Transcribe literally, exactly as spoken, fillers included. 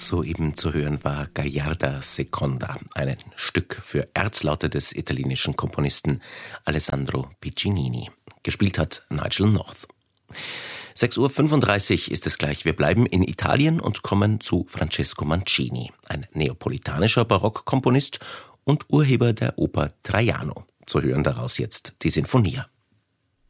Soeben zu hören war Gagliarda Seconda, ein Stück für Erzlaute des italienischen Komponisten Alessandro Piccinini. Gespielt hat Nigel North. sechs Uhr fünfunddreißig ist es gleich. Wir bleiben in Italien und kommen zu Francesco Mancini, ein neapolitanischer Barockkomponist und Urheber der Oper Traiano. Zu hören daraus jetzt die Sinfonia.